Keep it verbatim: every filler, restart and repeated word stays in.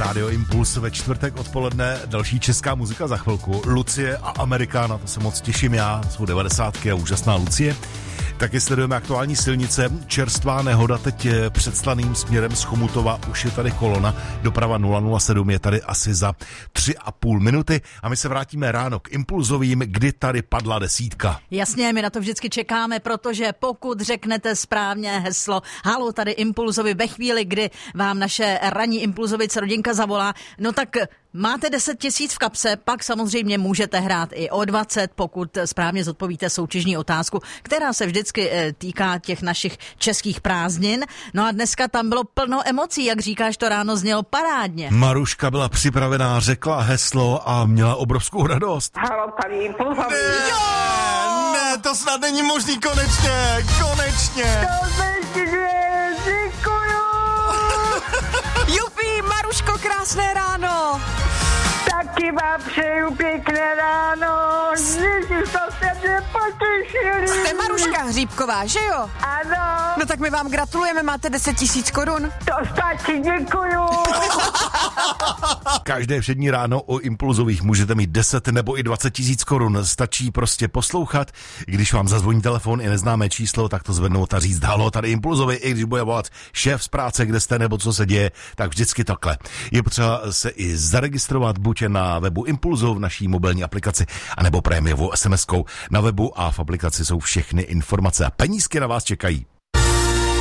Rádio Impuls ve čtvrtek odpoledne, další česká muzika za chvilku. Lucie a Amerika, na to se moc těším já, jsou devadesátky a úžasná Lucie. Taky sledujeme aktuální silnice, čerstvá nehoda teď před Slaným směrem z Chomutova, už je tady kolona, doprava nula nula sedm je tady asi za tři a půl minuty a my se vrátíme ráno k impulzovým, kdy tady padla desítka. Jasně, my na to vždycky čekáme, protože pokud řeknete správně heslo halo, tady Impulzovi ve chvíli, kdy vám naše ranní Impulzovice rodinka zavolá, no tak máte deset tisíc v kapse, pak samozřejmě můžete hrát i o dvacet, pokud správně zodpovíte soutěžní otázku, která se vždycky týká těch našich českých prázdnin. No a dneska tam bylo plno emocí, jak říkáš, to ráno znělo parádně. Maruška byla připravená, řekla heslo a měla obrovskou radost. Halo, tady Impulzovi. Ne, ne, to snad není možný, konečně, konečně. To děkuju. Jupi, Maruško, krásné ráno. Taky vám přeju pěkné ráno. Ježiš, to jste mě potěšili. Jste Maruška Hříbková, že jo? Ano. No tak my vám gratulujeme, máte deset tisíc korun. To stačí, děkuju. Každé všední ráno o Impulzových můžete mít deset nebo i dvacet tisíc korun. Stačí prostě poslouchat. Když vám zazvoní telefon i neznámé číslo, tak to zvednout a říct halo, tady Impulzovi, i když bude volat šéf z práce, kde jste nebo co se děje, tak vždycky takhle. Je potřeba se i zaregistrovat buď na webu Impulzu v naší mobilní aplikaci, anebo prémiovou es em eskou. Na webu a v aplikaci jsou všechny informace a penízky na vás čekají.